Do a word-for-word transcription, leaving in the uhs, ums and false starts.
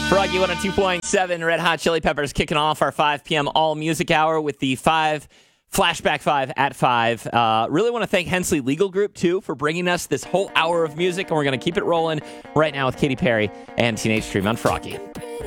Froggy one oh two point seven, Red Hot Chili Peppers kicking off our five p.m. all music hour with the five Flashback five at five. Uh, really want to thank Hensley Legal Group, too, for bringing us this whole hour of music, and we're going to keep it rolling right now with Katy Perry and Teenage Dream on Froggy.